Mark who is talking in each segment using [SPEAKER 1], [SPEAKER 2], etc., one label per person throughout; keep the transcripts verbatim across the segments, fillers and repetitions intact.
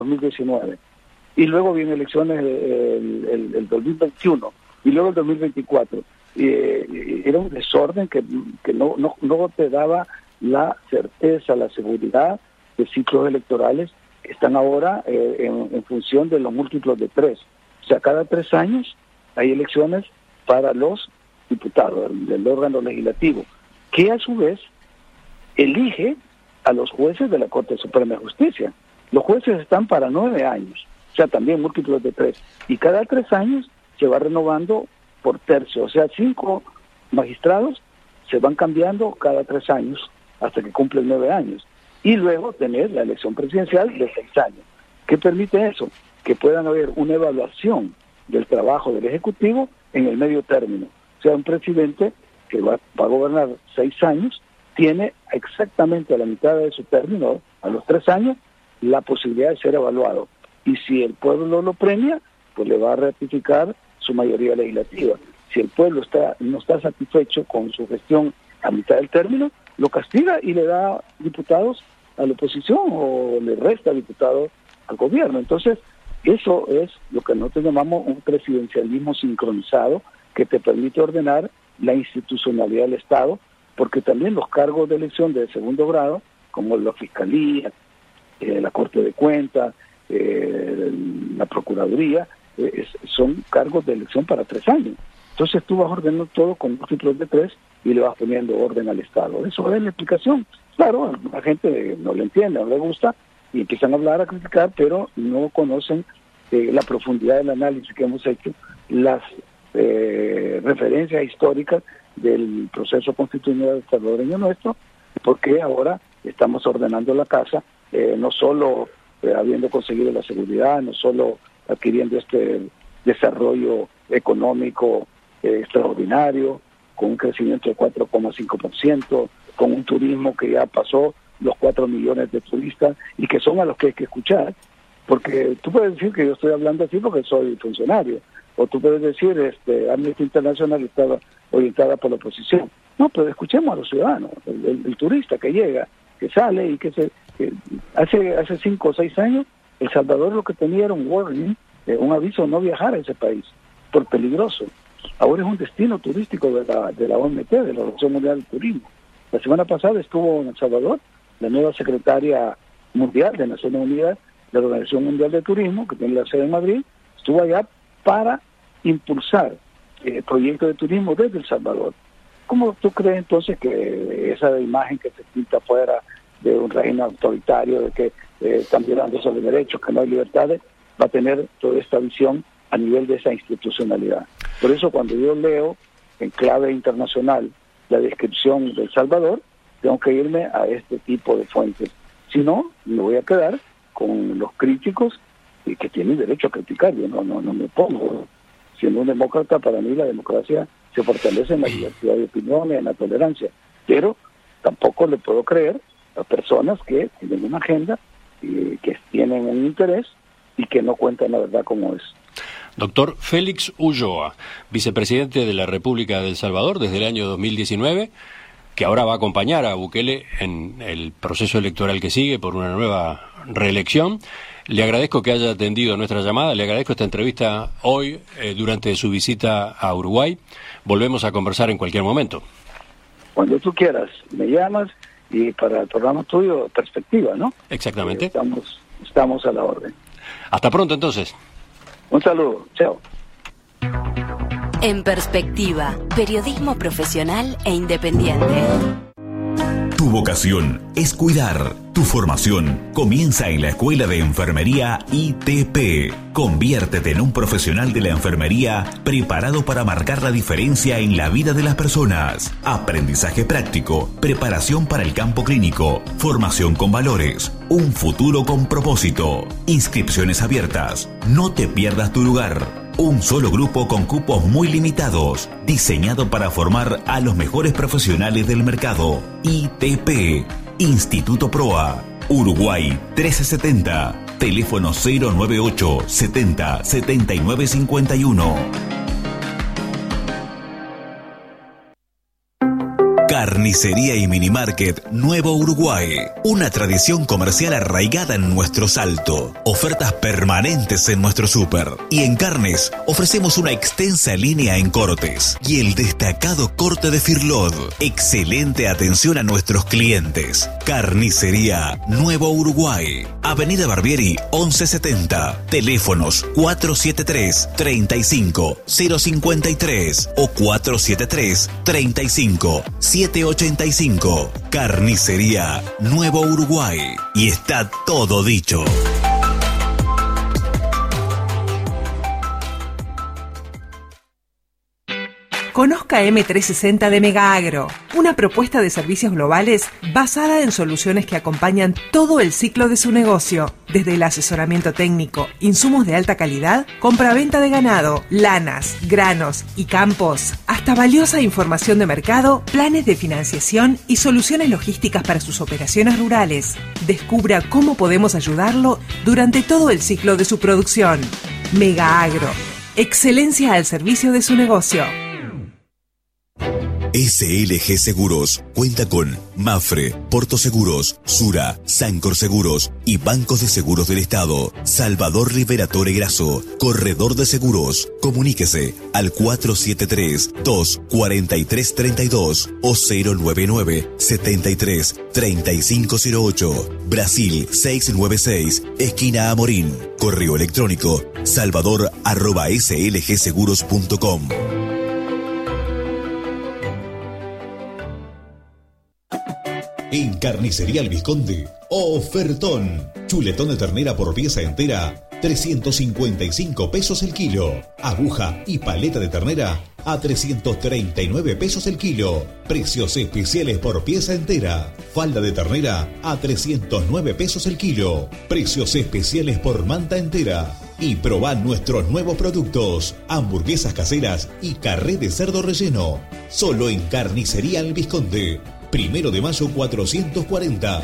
[SPEAKER 1] dos mil diecinueve. Y luego vienen elecciones el, el, el dos mil veintiuno y luego el dos mil veinticuatro. Y, y era un desorden que, que no, no, no te daba la certeza, la seguridad de ciclos electorales que están ahora eh, en, en función de los múltiplos de tres. O sea, cada tres años hay elecciones para los diputados del órgano legislativo, que a su vez elige a los jueces de la Corte Suprema de Justicia. Los jueces están para nueve años, o sea, también múltiplos de tres. Y cada tres años se va renovando por tercio, o sea, cinco magistrados se van cambiando cada tres años hasta que cumplen nueve años. Y luego tener la elección presidencial de seis años. ¿Qué permite eso? Que puedan haber una evaluación del trabajo del Ejecutivo en el medio término. O sea, un presidente que va, va a gobernar seis años tiene exactamente a la mitad de su término, a los tres años, la posibilidad de ser evaluado. Y si el pueblo lo premia, pues le va a ratificar su mayoría legislativa. Si el pueblo está no está satisfecho con su gestión a mitad del término, lo castiga y le da diputados a la oposición o le resta diputados al gobierno. Entonces, eso es lo que nosotros llamamos un presidencialismo sincronizado que te permite ordenar la institucionalidad del Estado, porque también los cargos de elección de segundo grado, como la Fiscalía, eh, la Corte de Cuentas, eh, la Procuraduría, eh, es, son cargos de elección para tres años. Entonces tú vas ordenando todo con múltiplos de tres y le vas poniendo orden al Estado. Eso es la explicación. Claro, la gente no lo entiende, no le gusta, y empiezan a hablar, a criticar, pero no conocen eh, la profundidad del análisis que hemos hecho, las eh, referencias históricas del proceso constitucional salvadoreño nuestro, porque ahora estamos ordenando la casa, eh, no solo eh, habiendo conseguido la seguridad, no solo adquiriendo este desarrollo económico eh, extraordinario, con un crecimiento de cuatro coma cinco por ciento, con un turismo que ya pasó los cuatro millones de turistas y que son a los que hay que escuchar, porque tú puedes decir que yo estoy hablando así porque soy funcionario, o tú puedes decir, este, Amnistía Internacional estaba orientada por la oposición. No, pero escuchemos a los ciudadanos, el, el, el turista que llega, que sale y que se... Que hace hace cinco o seis años, El Salvador lo que tenía era un warning, eh, un aviso de no viajar a ese país, por peligroso. Ahora es un destino turístico de la, de la O M T, de la Organización Mundial del Turismo. La semana pasada estuvo en El Salvador la nueva secretaria mundial de Naciones Unidas de la Organización Mundial de Turismo, que tiene la sede en Madrid, estuvo allá para impulsar eh, proyectos de turismo desde El Salvador. ¿Cómo tú crees entonces que esa imagen que se pinta fuera de un régimen autoritario, de que eh, están violando sobre derechos, que no hay libertades, va a tener toda esta visión a nivel de esa institucionalidad? Por eso cuando yo leo en clave internacional la descripción de El Salvador, tengo que irme a este tipo de fuentes. Si no, me voy a quedar con los críticos y que tienen derecho a criticar. Yo no, no, no me pongo. Siendo un demócrata, para mí la democracia se fortalece en la diversidad de opiniones, en la tolerancia. Pero tampoco le puedo creer a personas que tienen una agenda y que tienen un interés y que no cuentan la verdad como es.
[SPEAKER 2] Doctor Félix Ulloa, vicepresidente de la República de El Salvador desde el año dos mil diecinueve, que ahora va a acompañar a Bukele en el proceso electoral que sigue por una nueva reelección. Le agradezco que haya atendido nuestra llamada, le agradezco esta entrevista hoy eh, durante su visita a Uruguay. Volvemos a conversar en cualquier momento.
[SPEAKER 1] Cuando tú quieras, me llamas y para el programa tuyo, Perspectiva, ¿no?
[SPEAKER 2] Exactamente.
[SPEAKER 1] Eh, estamos, estamos a la orden.
[SPEAKER 2] Hasta pronto entonces.
[SPEAKER 1] Un saludo, chao.
[SPEAKER 3] En Perspectiva, periodismo profesional e independiente.
[SPEAKER 4] Tu vocación es cuidar. Tu formación comienza en la Escuela de Enfermería I T P. Conviértete en un profesional de la enfermería preparado para marcar la diferencia en la vida de las personas. Aprendizaje práctico, preparación para el campo clínico, formación con valores, un futuro con propósito. Inscripciones abiertas. No te pierdas tu lugar. Un solo grupo con cupos muy limitados, diseñado para formar a los mejores profesionales del mercado. I T P, Instituto Proa, Uruguay trece setenta, teléfono cero nueve ocho setenta setenta y nueve cincuenta y uno. Carnicería y Minimarket Nuevo Uruguay. Una tradición comercial arraigada en nuestro Salto. Ofertas permanentes en nuestro súper. Y en carnes ofrecemos una extensa línea en cortes. Y el destacado corte de Firlod. Excelente atención a nuestros clientes. Carnicería Nuevo Uruguay. Avenida Barbieri once setenta. Teléfonos cuatro siete tres, treinta y cinco, cero cincuenta y tres o cuatro siete tres, treinta y cinco, siete ochenta y cinco. Carnicería Nuevo Uruguay. Y está todo dicho.
[SPEAKER 5] Conozca eme trescientos sesenta de Mega Agro, una propuesta de servicios globales basada en soluciones que acompañan todo el ciclo de su negocio, desde el asesoramiento técnico, insumos de alta calidad, compraventa de ganado, lanas, granos y campos, hasta valiosa información de mercado, planes de financiación y soluciones logísticas para sus operaciones rurales. Descubra cómo podemos ayudarlo durante todo el ciclo de su producción. Mega Agro, excelencia al servicio de su negocio.
[SPEAKER 4] S L G Seguros cuenta con Mafre, Porto Seguros, Sura, Sancor Seguros y Bancos de Seguros del Estado. Salvador Rivera Torre Grasso, Corredor de Seguros. Comuníquese al cuatro siete tres, dos cuatro tres, tres dos o cero nueve nueve, setenta y tres, treinta y cinco cero ocho. Brasil seiscientos noventa y seis, esquina Amorín. Correo electrónico salvador arroba slgseguros punto com. En Carnicería El Visconde, ofertón. Chuletón de ternera por pieza entera, trescientos cincuenta y cinco pesos el kilo. Aguja y paleta de ternera a trescientos treinta y nueve pesos el kilo. Precios especiales por pieza entera. Falda de ternera a trescientos nueve pesos el kilo. Precios especiales por manta entera. Y probá nuestros nuevos productos, hamburguesas caseras y carré de cerdo relleno. Solo en Carnicería El Visconde. Primero de mayo cuatrocientos cuarenta.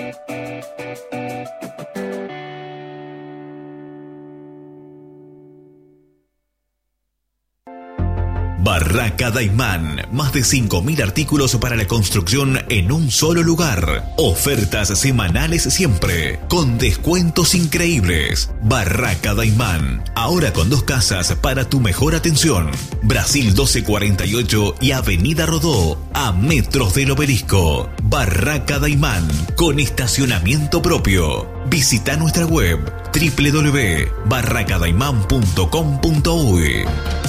[SPEAKER 4] Barraca Daimán, más de cinco mil artículos para la construcción en un solo lugar. Ofertas semanales siempre, con descuentos increíbles. Barraca Daimán, ahora con dos casas para tu mejor atención. Brasil doce cuarenta y ocho y Avenida Rodó, a metros del Obelisco. Barraca Daimán, con estacionamiento propio. Visita nuestra web doble u doble u doble u punto barraca daimán punto com punto uy.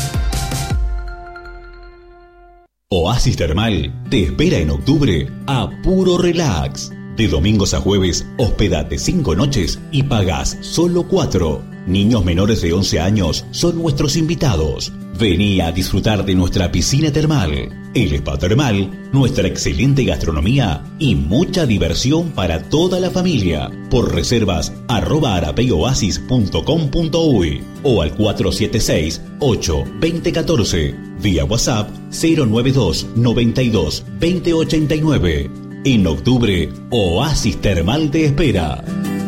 [SPEAKER 4] Oasis Termal te espera en octubre a puro relax. De domingos a jueves, hospedate cinco noches y pagás solo cuatro. Niños menores de once años son nuestros invitados. Vení a disfrutar de nuestra piscina termal, el spa termal, nuestra excelente gastronomía y mucha diversión para toda la familia. Por reservas, arroba arapeyoasis punto com punto uy o al cuatro siete seis, ocho dos cero uno cuatro, vía WhatsApp cero nueve dos, noventa y dos, veinte ochenta y nueve. En octubre, Oasis Termal te espera.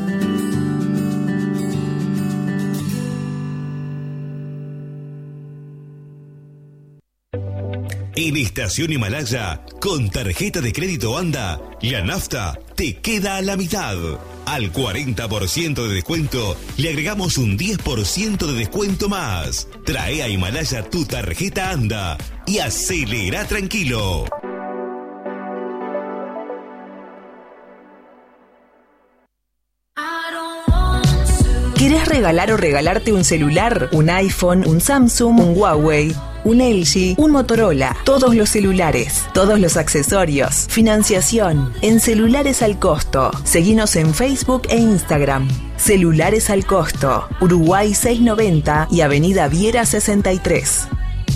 [SPEAKER 4] En Estación Himalaya, con tarjeta de crédito ANDA, la nafta te queda a la mitad. Al cuarenta por ciento de descuento, le agregamos un diez por ciento de descuento más. Trae a Himalaya tu tarjeta ANDA y acelera tranquilo.
[SPEAKER 5] ¿Querés regalar o regalarte un celular? ¿Un iPhone, un Samsung, un Huawei, un L G, un Motorola? Todos los celulares, todos los accesorios, financiación, en Celulares al Costo. Seguinos en Facebook e Instagram. Celulares al Costo, Uruguay seiscientos noventa y Avenida Viera sesenta y tres.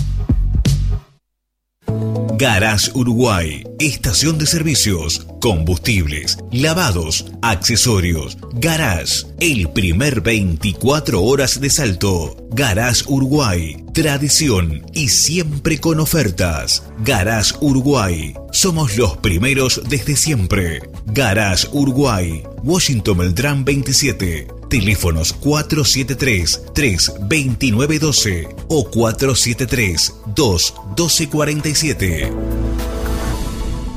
[SPEAKER 4] Garage Uruguay, estación de servicios, combustibles, lavados, accesorios. Garage, el primer veinticuatro horas de Salto. Garage Uruguay, tradición y siempre con ofertas. Garage Uruguay, somos los primeros desde siempre. Garage Uruguay, Washington Beltrán veintisiete. Teléfonos cuatro siete tres, tres dos nueve uno dos o cuatro siete tres, dos uno dos cuatro siete.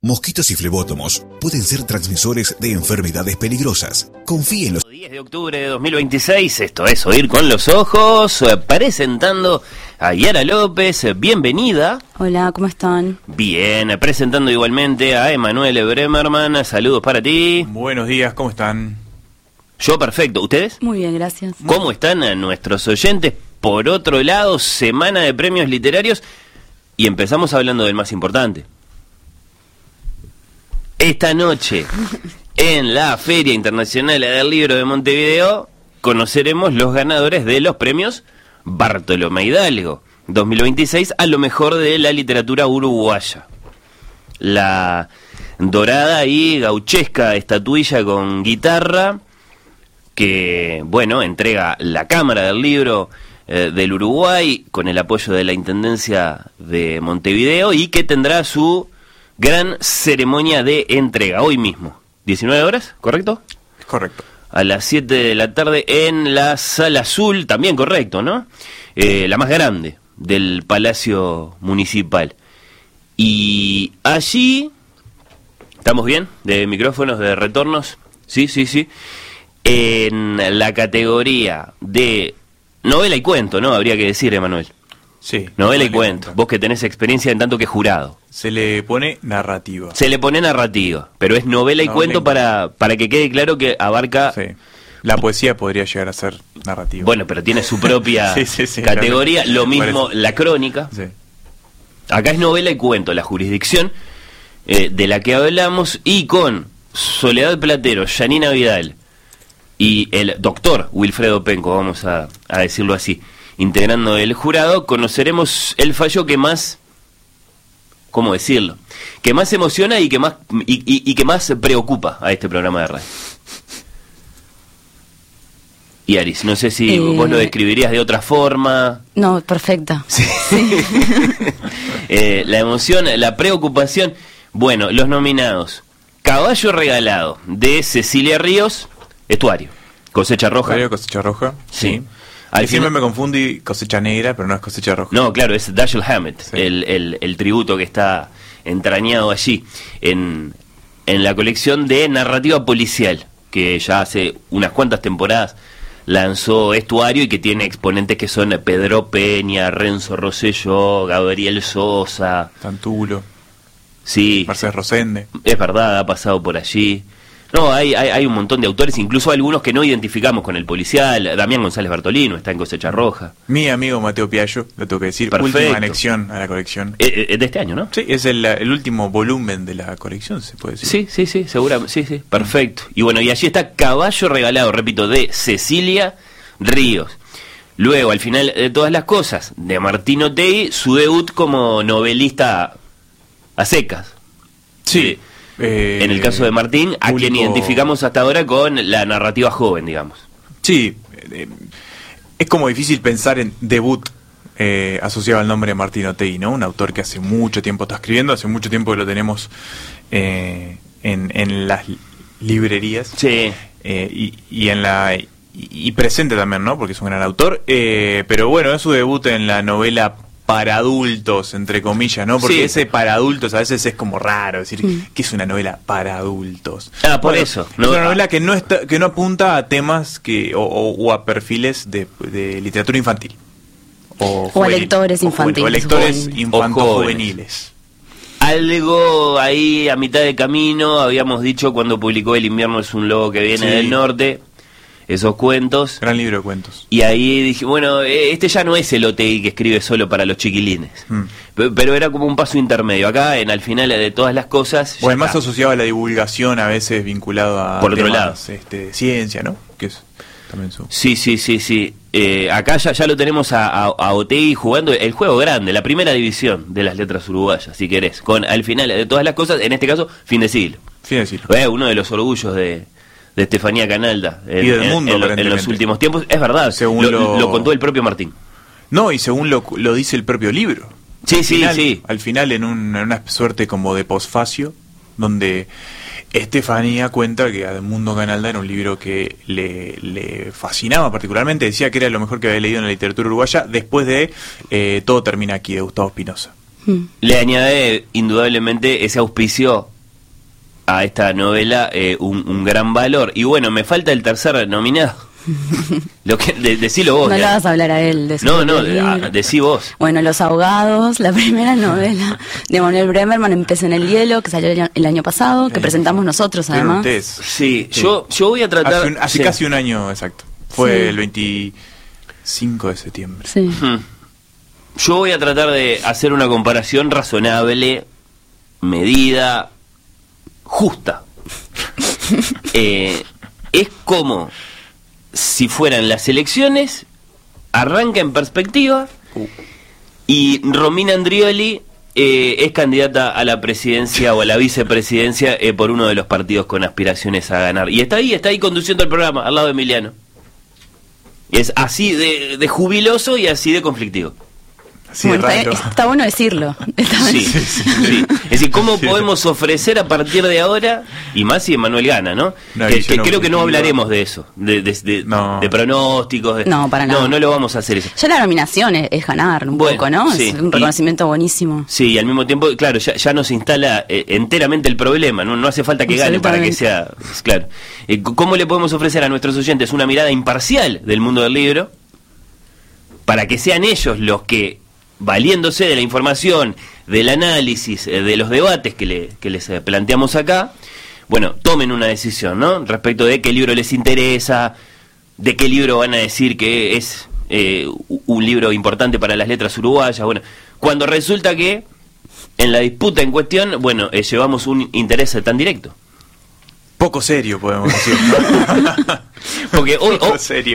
[SPEAKER 6] Mosquitos y flebótomos pueden ser transmisores de enfermedades peligrosas. Confíe en los...
[SPEAKER 7] diez de octubre de dos mil veintiséis, esto es Oír con los Ojos, presentando a Yara López, bienvenida.
[SPEAKER 8] Hola, ¿cómo están?
[SPEAKER 7] Bien, presentando igualmente a Emanuel Bremerman, saludos para ti.
[SPEAKER 9] Buenos días, ¿cómo están?
[SPEAKER 7] Yo perfecto, ¿ustedes?
[SPEAKER 8] Muy bien, gracias.
[SPEAKER 7] ¿Cómo están nuestros oyentes? Por otro lado, semana de premios literarios y empezamos hablando del más importante. Esta noche, en la Feria Internacional del Libro de Montevideo, conoceremos los ganadores de los premios Bartolomé Hidalgo dos mil veintiséis a lo mejor de la literatura uruguaya. La dorada y gauchesca estatuilla con guitarra que, bueno, entrega la Cámara del Libro eh, del Uruguay con el apoyo de la Intendencia de Montevideo y que tendrá su gran ceremonia de entrega hoy mismo, diecinueve horas, ¿correcto?
[SPEAKER 9] Correcto.
[SPEAKER 7] A las siete de la tarde en la Sala Azul, también correcto, ¿no? Eh, la más grande del Palacio Municipal. Y allí, ¿estamos bien? De micrófonos, de retornos, sí, sí, sí. En la categoría de novela y cuento, ¿no? Habría que decir, Emanuel.
[SPEAKER 9] Sí.
[SPEAKER 7] Novela y cuento. cuento. Vos que tenés experiencia en tanto que jurado.
[SPEAKER 9] Se le pone narrativa.
[SPEAKER 7] Se le pone narrativa, pero es novela y
[SPEAKER 9] novela
[SPEAKER 7] cuento
[SPEAKER 9] y...
[SPEAKER 7] para para que quede claro que abarca...
[SPEAKER 9] Sí. La poesía podría llegar a ser narrativa.
[SPEAKER 7] Bueno, pero tiene su propia sí, sí, sí, categoría. Lo mismo parece. La crónica.
[SPEAKER 9] Sí.
[SPEAKER 7] Acá es novela y cuento, la jurisdicción eh, de la que hablamos, y con Soledad Platero, Janina Vidal y el doctor Wilfredo Penco, vamos a, a decirlo así, integrando el jurado, conoceremos el fallo que más, ¿cómo decirlo?, que más emociona y que más y, y, y que más preocupa a este programa de radio. Y Aris, no sé si eh... vos lo describirías de otra forma.
[SPEAKER 8] No, perfecta.
[SPEAKER 7] Sí. Sí. eh, la emoción, la preocupación. Bueno, los nominados: Caballo Regalado, de Cecilia Ríos, Estuario. Cosecha Roja.
[SPEAKER 9] Estuario, Cosecha Roja.
[SPEAKER 7] Sí.
[SPEAKER 9] sí. Al siempre final... me confundí Cosecha Negra, pero no es Cosecha Roja.
[SPEAKER 7] No, claro, es Dashiell Hammett, sí. el, el, el tributo que está entrañado allí en, en la colección de narrativa policial, que ya hace unas cuantas temporadas lanzó Estuario y que tiene exponentes que son Pedro Peña, Renzo Rosselló, Gabriel Sosa,
[SPEAKER 9] Tantulo,
[SPEAKER 7] sí,
[SPEAKER 9] Mercedes Rosende.
[SPEAKER 7] Es verdad, ha pasado por allí. No, hay, hay, hay un montón de autores, incluso algunos que no identificamos con el policial. Damián González Bartolino está en Cosecha Roja.
[SPEAKER 9] Mi amigo Mateo Piaggio, lo tengo que decir.
[SPEAKER 7] Perfecto.
[SPEAKER 9] Última anexión a la colección.
[SPEAKER 7] Es eh, de este año, ¿no?
[SPEAKER 9] Sí, es el, el último volumen de la colección, se puede decir.
[SPEAKER 7] Sí, sí, sí, seguramente, sí, sí, perfecto. Y bueno, y allí está Caballo Regalado, repito, de Cecilia Ríos. Luego, al final de todas las cosas, de Martín Otegi, su debut como novelista a secas.
[SPEAKER 9] Sí.
[SPEAKER 7] De, Eh, en el caso de Martín, a quien identificamos hasta ahora con la narrativa joven, digamos.
[SPEAKER 9] Sí, eh, es como difícil pensar en debut eh, asociado al nombre de Martín Otegi, ¿no? Un autor que hace mucho tiempo está escribiendo, hace mucho tiempo que lo tenemos eh, en, en las librerías.
[SPEAKER 7] Sí.
[SPEAKER 9] Eh, y, y en la y, y presente también, ¿no? Porque es un gran autor. Eh, pero bueno, es su debut en la novela para adultos, entre comillas, ¿no? Porque sí. Ese para adultos a veces es como raro decir mm. que es una novela para adultos.
[SPEAKER 7] Ah, por
[SPEAKER 9] bueno,
[SPEAKER 7] eso.
[SPEAKER 9] No, es una novela que no está, que no apunta a temas que o, o, o a perfiles de, de literatura infantil. O,
[SPEAKER 8] o a lectores infantiles.
[SPEAKER 9] O, o a lectores infanto-juveniles.
[SPEAKER 7] Algo ahí a mitad de camino, habíamos dicho cuando publicó El invierno es un lobo que viene sí. del norte, esos cuentos.
[SPEAKER 9] Gran libro de cuentos.
[SPEAKER 7] Y ahí dije, bueno, este ya no es el Otegi que escribe solo para los chiquilines. Mm. Pero, pero era como un paso intermedio. Acá, en al final de todas las cosas...
[SPEAKER 9] O además asociado a la divulgación, a veces vinculado a
[SPEAKER 7] Por otro
[SPEAKER 9] temas,
[SPEAKER 7] lado.
[SPEAKER 9] Este, de ciencia, ¿no? Que es también su...
[SPEAKER 7] Sí, sí, sí, sí. Eh, acá ya, ya lo tenemos a, a, a Otegi jugando el juego grande, la primera división de las letras uruguayas, si querés. Con al final de todas las cosas, en este caso, fin de siglo.
[SPEAKER 9] Fin de siglo.
[SPEAKER 7] Eh, uno de los orgullos de... de Estefanía Canalda en,
[SPEAKER 9] y del mundo,
[SPEAKER 7] en, en, en los últimos tiempos. Es verdad, según lo, lo... lo contó el propio Martín.
[SPEAKER 9] No, y según lo, lo dice el propio libro.
[SPEAKER 7] Sí,
[SPEAKER 9] al
[SPEAKER 7] sí,
[SPEAKER 9] final,
[SPEAKER 7] sí.
[SPEAKER 9] Al final, en, un, en una suerte como de posfacio, donde Estefanía cuenta que Edmundo Canalda era un libro que le, le fascinaba particularmente, decía que era lo mejor que había leído en la literatura uruguaya, después de eh, Todo termina aquí, de Gustavo Espinosa.
[SPEAKER 7] Le añade indudablemente ese auspicio a esta novela eh, un, un gran valor. Y bueno, me falta el tercer nominado. Lo que, de, decilo vos.
[SPEAKER 8] No le
[SPEAKER 7] ya.
[SPEAKER 8] vas a hablar a él de su
[SPEAKER 7] No, no,
[SPEAKER 8] libro.
[SPEAKER 7] a, decí vos.
[SPEAKER 8] Bueno, Los Ahogados, la primera novela de Manuel Bremerman, Empecé en el hielo, que salió el año, el año pasado, que
[SPEAKER 9] Eh,
[SPEAKER 8] presentamos nosotros además.
[SPEAKER 7] Sí, sí, yo yo voy a tratar...
[SPEAKER 9] Hace, un, hace
[SPEAKER 7] sí.
[SPEAKER 9] casi un año exacto. Fue
[SPEAKER 8] Sí.
[SPEAKER 9] el veinticinco de septiembre.
[SPEAKER 8] Sí.
[SPEAKER 7] Hmm. Yo voy a tratar de hacer una comparación razonable, medida, justa. eh, es como si fueran las elecciones, arranca en perspectiva
[SPEAKER 9] Uh.
[SPEAKER 7] y Romina Andrioli eh, es candidata a la presidencia o a la vicepresidencia eh, por uno de los partidos con aspiraciones a ganar. Y está ahí, está ahí conduciendo el programa, al lado de Emiliano. Y es así de, de jubiloso y así de conflictivo.
[SPEAKER 9] Así
[SPEAKER 8] Bueno,
[SPEAKER 9] de
[SPEAKER 8] está,
[SPEAKER 9] raro.
[SPEAKER 8] está bueno decirlo. Está
[SPEAKER 7] Sí,
[SPEAKER 8] bien.
[SPEAKER 7] sí. Es decir, ¿cómo podemos ofrecer a partir de ahora, y más si Emanuel gana, ¿no?
[SPEAKER 9] Una
[SPEAKER 7] Que,
[SPEAKER 9] visión
[SPEAKER 7] que creo que no
[SPEAKER 9] objetiva.
[SPEAKER 7] hablaremos de eso, de, de, de-
[SPEAKER 9] No.
[SPEAKER 7] de pronósticos. de-
[SPEAKER 8] No, para
[SPEAKER 7] No,
[SPEAKER 8] nada.
[SPEAKER 7] no lo vamos a hacer eso.
[SPEAKER 8] Ya la nominación es, es ganar un
[SPEAKER 7] Bueno,
[SPEAKER 8] poco, ¿no?
[SPEAKER 7] sí.
[SPEAKER 8] Es un reconocimiento buenísimo.
[SPEAKER 7] Sí, y al mismo tiempo, claro, ya, ya nos instala eh, enteramente el problema, ¿no? No hace falta que gane para que sea... Claro. Eh, ¿Cómo le podemos ofrecer a nuestros oyentes una mirada imparcial del mundo del libro? Para que sean ellos los que, valiéndose de la información, del análisis, eh, de los debates que, le, que les eh, planteamos acá, bueno, tomen una decisión, ¿no? Respecto de qué libro les interesa, de qué libro van a decir que es eh, u- un libro importante para las letras uruguayas. Bueno, cuando resulta que en la disputa en cuestión, bueno, eh, llevamos un interés tan directo.
[SPEAKER 9] Poco serio, podemos decir, ¿no?
[SPEAKER 7] Porque hoy,
[SPEAKER 9] Poco
[SPEAKER 7] hoy-
[SPEAKER 9] serio.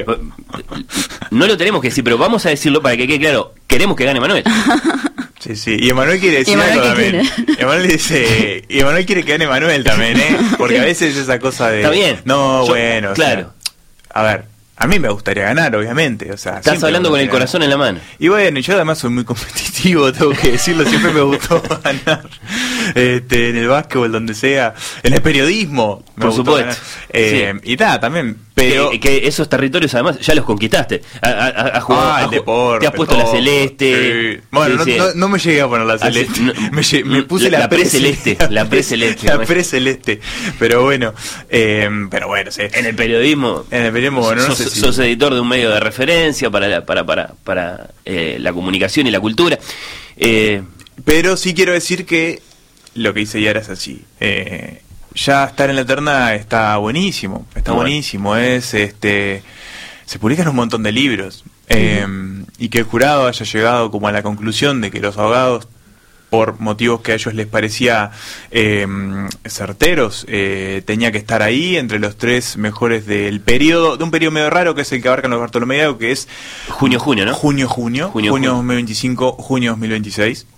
[SPEAKER 7] no lo tenemos que decir, pero vamos a decirlo para que quede claro. Queremos que gane Manuel.
[SPEAKER 9] Sí, sí. Y Emanuel quiere decir
[SPEAKER 8] Emanuel,
[SPEAKER 9] algo
[SPEAKER 8] ¿qué
[SPEAKER 9] también. Emanuel dice, y Emanuel quiere que gane Emanuel también, ¿eh? Porque a veces esa cosa de...
[SPEAKER 7] Está bien.
[SPEAKER 9] No,
[SPEAKER 7] Yo-
[SPEAKER 9] bueno, o
[SPEAKER 7] claro.
[SPEAKER 9] sea, a ver, a mí me gustaría ganar, obviamente. O sea,
[SPEAKER 7] Estás
[SPEAKER 9] siempre
[SPEAKER 7] hablando
[SPEAKER 9] me
[SPEAKER 7] con el
[SPEAKER 9] gustaría
[SPEAKER 7] corazón en la mano.
[SPEAKER 9] Y bueno, yo además soy muy competitivo, tengo que decirlo, siempre me gustó ganar este, en el básquetbol, donde sea, en el periodismo, me
[SPEAKER 7] Por
[SPEAKER 9] gustó
[SPEAKER 7] supuesto.
[SPEAKER 9] ganar. Eh,
[SPEAKER 7] Sí.
[SPEAKER 9] Y nada, también, pero...
[SPEAKER 7] Que, que esos territorios además ya los conquistaste. Ha- ha- ha- has jugado-
[SPEAKER 9] Ah,
[SPEAKER 7] has
[SPEAKER 9] el
[SPEAKER 7] ju-
[SPEAKER 9] deporte,
[SPEAKER 7] te has puesto la
[SPEAKER 9] todo.
[SPEAKER 7] celeste.
[SPEAKER 9] Sí. Bueno,
[SPEAKER 7] Sí, sí.
[SPEAKER 9] no, no, no me llegué a poner la
[SPEAKER 7] Ah,
[SPEAKER 9] celeste.
[SPEAKER 7] sí, no,
[SPEAKER 9] me, lle- me puse
[SPEAKER 7] la-
[SPEAKER 9] la,
[SPEAKER 7] la preceleste, la preceleste.
[SPEAKER 9] La preceleste. Pero bueno, eh, pero bueno, sí.
[SPEAKER 7] En el periodismo.
[SPEAKER 9] En el periodismo, bueno, no
[SPEAKER 7] sos,
[SPEAKER 9] sé si-
[SPEAKER 7] sos editor de un medio de referencia para la, para, para, para eh, la comunicación y la cultura. Eh,
[SPEAKER 9] Pero sí quiero decir que lo que dice Yara es así. Eh, ya estar en la Eterna está buenísimo, está
[SPEAKER 7] Bueno.
[SPEAKER 9] buenísimo. Es este, se publican un montón de libros eh, y que el jurado haya llegado como a la conclusión de que Los Ahogados, por motivos que a ellos les parecía eh, certeros, eh, tenía que estar ahí entre los tres mejores del periodo, de un periodo medio raro que es el que abarcan los Bartolomé Hidalgo, que es
[SPEAKER 7] junio-junio, ¿no?
[SPEAKER 9] junio-junio,
[SPEAKER 7] Junio,
[SPEAKER 9] junio
[SPEAKER 7] junio.
[SPEAKER 9] dos mil veinticinco, junio dos mil veintiséis.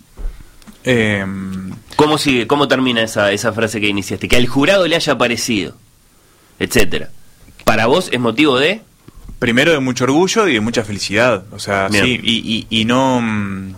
[SPEAKER 9] Eh,
[SPEAKER 7] ¿Cómo sigue? ¿Cómo termina esa, esa frase que iniciaste? Que al jurado le haya parecido, etcétera. ¿Para vos es motivo de...?
[SPEAKER 9] primero de mucho orgullo y de mucha felicidad, o sea,
[SPEAKER 7] Bien.
[SPEAKER 9] sí, y, y, y no... mm,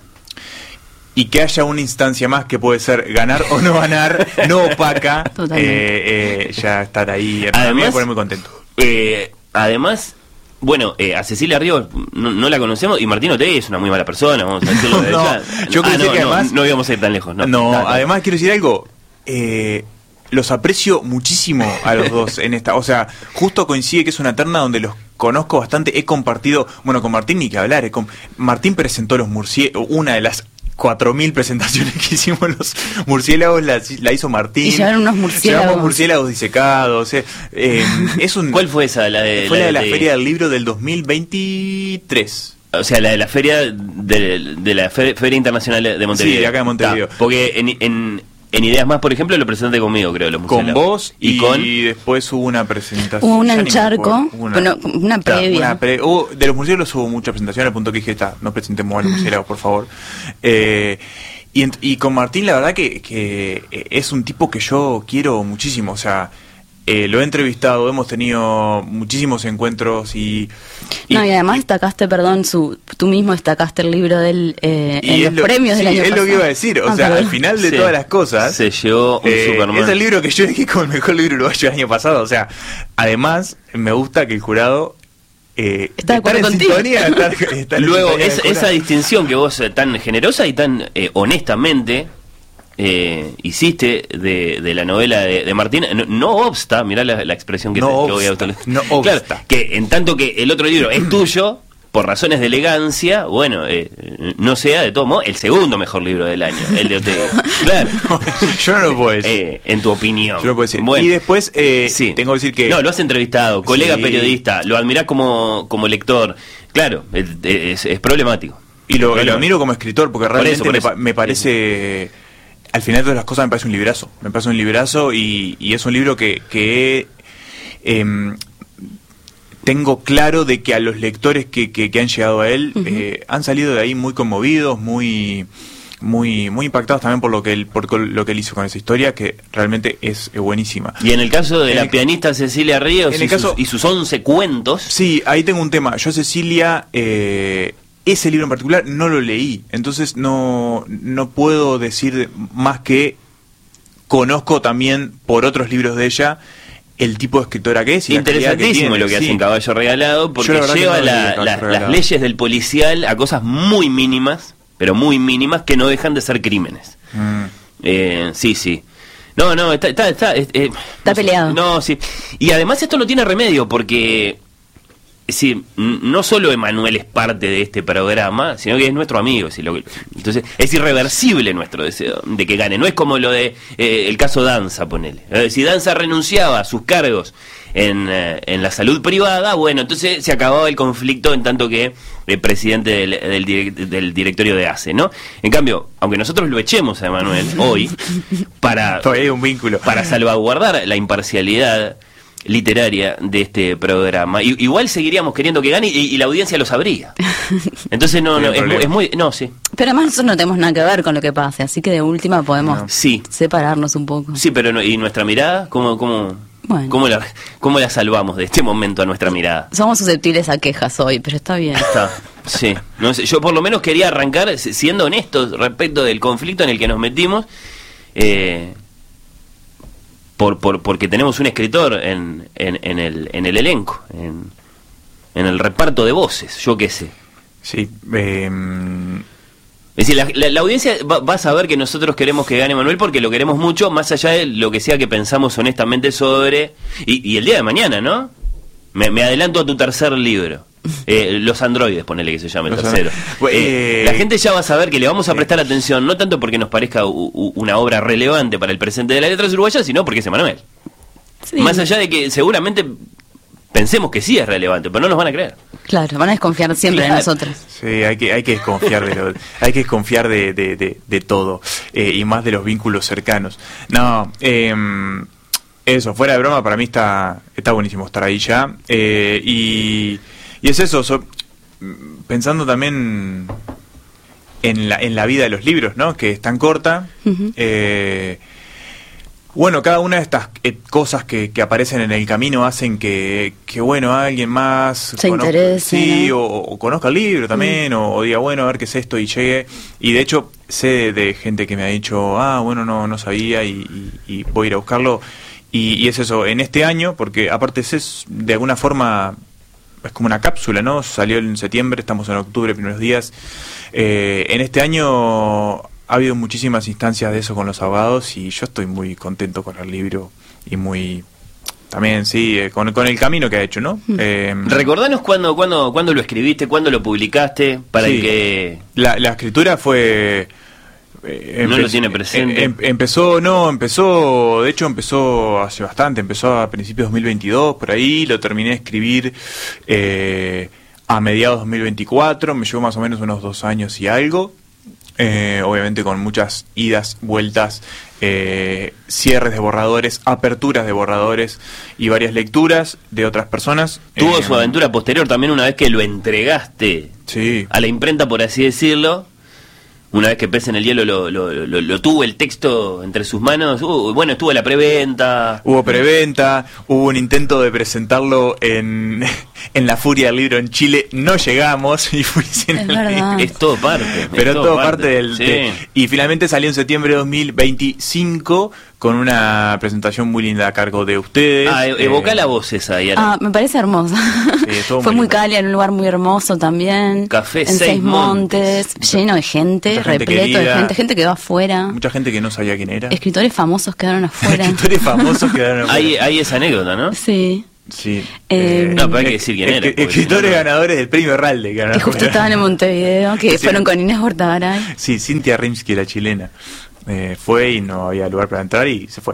[SPEAKER 9] y que haya una instancia más que puede ser ganar o no ganar, no opaca,
[SPEAKER 8] Totalmente.
[SPEAKER 9] eh, eh, ya estar ahí, a mí me
[SPEAKER 7] Además-
[SPEAKER 9] pone muy contento.
[SPEAKER 7] Eh, además, bueno, eh, a Cecilia Ríos no, no la conocemos y Martín Otegi es una muy mala persona, vamos a decirlo de
[SPEAKER 9] No,
[SPEAKER 7] ya.
[SPEAKER 9] yo
[SPEAKER 7] Ah,
[SPEAKER 9] pensé
[SPEAKER 7] no,
[SPEAKER 9] que
[SPEAKER 7] no,
[SPEAKER 9] además-
[SPEAKER 7] no íbamos a ir tan lejos, ¿no?
[SPEAKER 9] No,
[SPEAKER 7] Ta, ta.
[SPEAKER 9] además quiero decir algo, eh, los aprecio muchísimo a los dos en esta, o sea, justo coincide que es una terna donde los conozco bastante, he compartido, bueno, con Martín ni que hablar, he com- Martín presentó los murciélagos, una de las cuatro mil presentaciones que hicimos los murciélagos la, la hizo Martín.
[SPEAKER 8] Y llevaron unos murciélagos.
[SPEAKER 9] Llevamos murciélagos disecados, eh, eh, es un...
[SPEAKER 7] ¿Cuál fue esa? La de,
[SPEAKER 9] Fue la de la
[SPEAKER 7] de-
[SPEAKER 9] Feria del Libro del dos mil veintitrés.
[SPEAKER 7] O sea, la de la feria de, de la Fe- Feria Internacional de Montevideo.
[SPEAKER 9] Sí, de acá de Montevideo.
[SPEAKER 7] Ta, porque en, en, en Ideas Más, por ejemplo, lo presenté conmigo, creo. Los
[SPEAKER 9] Con
[SPEAKER 7] murciélagos.
[SPEAKER 9] vos
[SPEAKER 7] y,
[SPEAKER 9] y,
[SPEAKER 7] con...
[SPEAKER 9] después hubo una presentación.
[SPEAKER 8] Hubo una
[SPEAKER 9] ya
[SPEAKER 8] en
[SPEAKER 9] ni me
[SPEAKER 8] Charco,
[SPEAKER 9] acuerdo, una,
[SPEAKER 8] bueno, una
[SPEAKER 9] Ta,
[SPEAKER 8] previa.
[SPEAKER 9] una pre- hubo- de los murciélagos hubo mucha presentación al punto que dije, está, no presentemos a los murciélagos, por favor. Eh, y, ent- y con Martín, la verdad que, que eh, es un tipo que yo quiero muchísimo, o sea, eh, lo he entrevistado, hemos tenido muchísimos encuentros y... y-
[SPEAKER 8] No, y además destacaste, perdón, su, tú mismo destacaste el libro del eh,
[SPEAKER 9] y
[SPEAKER 8] en
[SPEAKER 9] es
[SPEAKER 8] los
[SPEAKER 9] lo-
[SPEAKER 8] premios del
[SPEAKER 9] sí,
[SPEAKER 8] año
[SPEAKER 9] es
[SPEAKER 8] pasado.
[SPEAKER 9] lo que iba a decir, o
[SPEAKER 8] Ah,
[SPEAKER 9] sea,
[SPEAKER 8] perdón.
[SPEAKER 9] al final de
[SPEAKER 7] Sí.
[SPEAKER 9] todas las cosas...
[SPEAKER 7] Se llevó un
[SPEAKER 9] Eh,
[SPEAKER 7] Superman.
[SPEAKER 9] es el libro que yo elegí como el mejor libro uruguayo el año pasado. O sea, además, me gusta que el jurado eh,
[SPEAKER 8] Está de
[SPEAKER 9] estar
[SPEAKER 8] acuerdo
[SPEAKER 9] en
[SPEAKER 8] contigo.
[SPEAKER 9] sintonía. Estar, estar en
[SPEAKER 7] Luego,
[SPEAKER 9] sintonía
[SPEAKER 7] es-
[SPEAKER 9] del
[SPEAKER 7] esa
[SPEAKER 9] jurado.
[SPEAKER 7] distinción que vos eh, tan generosa y tan eh, honestamente eh, hiciste de, de la novela de, de Martín, no, no obsta, mirá la, la expresión que,
[SPEAKER 9] no
[SPEAKER 7] te,
[SPEAKER 9] obsta,
[SPEAKER 7] que voy a utilizar.
[SPEAKER 9] No obsta.
[SPEAKER 7] Claro, que en tanto que el otro libro es tuyo, por razones de elegancia, bueno, eh, no sea de todo modo el segundo mejor libro del año, el de Ortega. Claro.
[SPEAKER 9] Yo no lo puedo decir.
[SPEAKER 7] Eh, en tu opinión.
[SPEAKER 9] Yo no puedo decir.
[SPEAKER 7] Bueno,
[SPEAKER 9] y después, eh,
[SPEAKER 7] sí.
[SPEAKER 9] tengo que decir que...
[SPEAKER 7] No, lo has entrevistado, colega
[SPEAKER 9] sí.
[SPEAKER 7] periodista, lo admirás como, como lector. Claro, es, es, es problemático.
[SPEAKER 9] Y lo, y lo admiro como escritor, porque realmente
[SPEAKER 7] por eso, por
[SPEAKER 9] me,
[SPEAKER 7] eso.
[SPEAKER 9] me parece... Al final de todas las cosas me parece un librazo. Me parece un librazo y, y es un libro que... que eh, tengo claro de que a los lectores que, que, que han llegado a él uh-huh. eh, han salido de ahí muy conmovidos, muy muy muy impactados también por lo que él por lo que él hizo con esa historia, que realmente es, es buenísima.
[SPEAKER 7] Y en el caso de
[SPEAKER 9] en
[SPEAKER 7] la
[SPEAKER 9] el,
[SPEAKER 7] pianista Cecilia Ríos
[SPEAKER 9] en el
[SPEAKER 7] y,
[SPEAKER 9] caso,
[SPEAKER 7] sus, y sus once cuentos.
[SPEAKER 9] Sí, ahí tengo un tema. Yo Cecilia, eh, ese libro en particular no lo leí, entonces no, no puedo decir más que conozco también por otros libros de ella el tipo de escritora que es. Y
[SPEAKER 7] interesantísimo
[SPEAKER 9] que
[SPEAKER 7] lo que
[SPEAKER 9] sí.
[SPEAKER 7] hace en Caballo Regalado, porque
[SPEAKER 9] la
[SPEAKER 7] lleva
[SPEAKER 9] no
[SPEAKER 7] la, la,
[SPEAKER 9] Regalado.
[SPEAKER 7] las leyes del policial a cosas muy mínimas, pero muy mínimas, que no dejan de ser crímenes. Mm. Eh, sí, sí. No, no, está... Está, está, eh,
[SPEAKER 8] está
[SPEAKER 7] no,
[SPEAKER 8] peleado.
[SPEAKER 7] No, sí. Y además esto no tiene remedio, porque... Es decir, no solo Emanuel es parte de este programa, sino que es nuestro amigo. Si lo, entonces, es irreversible nuestro deseo de que gane. No es como lo de eh, el caso Danza, ponele. Eh, si Danza renunciaba a sus cargos en, eh, en la salud privada, bueno, entonces se acababa el conflicto en tanto que el presidente del, del, direct, del directorio de A C E, ¿no? En cambio, aunque nosotros lo echemos a Emanuel hoy para,
[SPEAKER 9] un vínculo.
[SPEAKER 7] para salvaguardar la imparcialidad literaria de este programa, y, igual seguiríamos queriendo que gane y, y la audiencia lo sabría. Entonces no, no es, muy, es muy no sí.
[SPEAKER 8] Pero además nosotros no tenemos nada que ver con lo que pase, así que de última podemos
[SPEAKER 7] no. sí.
[SPEAKER 8] separarnos un poco.
[SPEAKER 7] Sí, pero no, y nuestra mirada, ¿cómo cómo
[SPEAKER 8] bueno.
[SPEAKER 7] cómo la cómo la salvamos de este momento a nuestra mirada?
[SPEAKER 8] Somos susceptibles a quejas hoy, pero está bien.
[SPEAKER 7] Está. Sí, no sé, yo por lo menos quería arrancar siendo honestos respecto del conflicto en el que nos metimos. Eh Por, por, porque tenemos un escritor en, en, en, el, en el elenco, en, en el reparto de voces, yo qué sé.
[SPEAKER 9] Sí. Eh...
[SPEAKER 7] Es decir, la, la, la audiencia va, va a saber que nosotros queremos que gane Manuel porque lo queremos mucho, más allá de lo que sea que pensamos honestamente sobre... Y, y el día de mañana, ¿no? Me, me adelanto a tu tercer libro. Eh, los androides, ponele que se llame el
[SPEAKER 9] los
[SPEAKER 7] tercero. Eh, la gente ya va a saber que le vamos a prestar atención, no tanto porque nos parezca u, u, una obra relevante para el presente de las letras uruguayas, sino porque es Emanuel. Sí. Más allá de que seguramente pensemos que sí es relevante, pero no nos van a creer.
[SPEAKER 8] Claro, van a desconfiar siempre
[SPEAKER 7] claro.
[SPEAKER 8] de nosotros.
[SPEAKER 9] Sí, hay que hay que desconfiar de lo, hay que desconfiar de, de, de, de todo, eh, y más de los vínculos cercanos. No, eh, eso, fuera de broma, para mí está está buenísimo estar ahí ya. Eh, y Y es eso, so, pensando también en la, en la vida de los libros, ¿no? Que es tan corta. Uh-huh. Eh, bueno, cada una de estas eh, cosas que, que aparecen en el camino hacen que, que bueno, alguien más...
[SPEAKER 8] Se conozca, interese,
[SPEAKER 9] sí,
[SPEAKER 8] ¿no?
[SPEAKER 9] o, o conozca el libro también, uh-huh. o, o diga, bueno, a ver qué es esto y llegue. Y de hecho, sé de, de gente que me ha dicho, ah, bueno, no, no sabía y, y, y voy a ir a buscarlo. Y, y es eso, en este año, porque aparte es de alguna forma... es como una cápsula, ¿no? Salió en septiembre, estamos en octubre, primeros días. Eh, en este año ha habido muchísimas instancias de eso con los abogados y yo estoy muy contento con el libro y muy... También, sí, eh, con, con el camino que ha hecho, ¿no? Eh,
[SPEAKER 7] Recordanos cuándo, cuándo, cuándo lo escribiste, cuándo lo publicaste, para
[SPEAKER 9] sí,
[SPEAKER 7] el que...
[SPEAKER 9] La, la escritura fue... Eh,
[SPEAKER 7] no lo tiene presente.
[SPEAKER 9] Em, empezó, no, empezó, de hecho empezó hace bastante, empezó a principios de dos mil veintidós, por ahí, lo terminé de escribir eh, a mediados de dos mil veinticuatro, me llevó más o menos unos dos años y algo, eh, obviamente con muchas idas, vueltas, eh, cierres de borradores, aperturas de borradores y varias lecturas de otras personas.
[SPEAKER 7] Tuvo
[SPEAKER 9] eh,
[SPEAKER 7] su aventura posterior también una vez que lo entregaste
[SPEAKER 9] sí.
[SPEAKER 7] a la imprenta, por así decirlo. Una vez que Pez en el Hielo lo, lo, lo, lo tuvo el texto entre sus manos, uh, bueno, estuvo la preventa.
[SPEAKER 9] Hubo preventa, hubo un intento de presentarlo en, en La Furia del Libro en Chile, no llegamos y fui sin
[SPEAKER 8] es,
[SPEAKER 9] el
[SPEAKER 7] es todo parte.
[SPEAKER 9] Pero
[SPEAKER 7] es todo,
[SPEAKER 9] todo
[SPEAKER 7] parte,
[SPEAKER 9] parte del...
[SPEAKER 7] sí.
[SPEAKER 9] De, y finalmente salió en septiembre de dos mil veinticinco con una presentación muy linda a cargo de ustedes.
[SPEAKER 7] Ah, evoca
[SPEAKER 9] eh,
[SPEAKER 7] la voz esa, Yara.
[SPEAKER 8] Ah, me parece hermosa.
[SPEAKER 9] Sí, todo
[SPEAKER 8] Fue
[SPEAKER 9] muy
[SPEAKER 8] muy
[SPEAKER 9] lindo.
[SPEAKER 8] cálida, en un lugar muy hermoso también.
[SPEAKER 7] Café
[SPEAKER 8] en
[SPEAKER 7] Seis
[SPEAKER 8] Seis Montes,
[SPEAKER 7] Montes.
[SPEAKER 8] lleno de gente,
[SPEAKER 9] Mucha gente
[SPEAKER 8] repleto
[SPEAKER 9] querida.
[SPEAKER 8] de gente, gente quedó afuera.
[SPEAKER 9] Mucha gente que no sabía quién era.
[SPEAKER 8] Escritores famosos quedaron afuera.
[SPEAKER 9] Escritores famosos quedaron afuera.
[SPEAKER 7] Hay, hay esa anécdota, ¿no?
[SPEAKER 8] Sí.
[SPEAKER 9] Sí.
[SPEAKER 8] Eh,
[SPEAKER 7] No, pero hay que decir quién
[SPEAKER 9] es-
[SPEAKER 7] era.
[SPEAKER 9] es-
[SPEAKER 7] porque
[SPEAKER 9] Escritores
[SPEAKER 7] si no, no.
[SPEAKER 9] ganadores del premio Herralde. quedaron
[SPEAKER 8] Que justo
[SPEAKER 9] afuera.
[SPEAKER 8] estaban en Montevideo, que
[SPEAKER 9] Sí.
[SPEAKER 8] fueron con Inés Bortagaray.
[SPEAKER 9] Sí, Cintia Rimsky, la chilena, eh, fue y no había lugar para entrar y se fue.